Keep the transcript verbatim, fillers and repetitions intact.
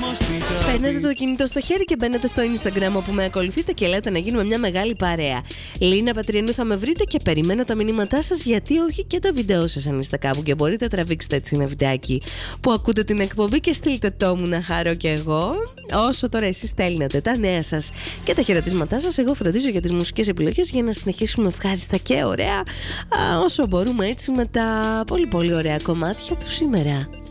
Παίρνετε το κινητό στο χέρι και μπαίνετε στο Instagram όπου με ακολουθείτε και λέτε να γίνουμε μια μεγάλη παρέα. Λίνα Πατριανού θα με βρείτε και περιμένω τα μηνύματά σας, γιατί όχι και τα βίντεο σας αν είστε κάπου και μπορείτε, τραβήξτε έτσι ένα βιντεάκι που ακούτε την εκπομπή και στείλτε το μου να χαρώ κι εγώ. Όσο τώρα εσείς στέλνετε τα νέα σας και τα χαιρετίσματά σας, εγώ φροντίζω για τις μουσικές επιλογές για να συνεχίσουμε ευχάριστα και ωραία α, όσο μπορούμε, έτσι με τα πολύ πολύ ωραία κομμάτια του σήμερα.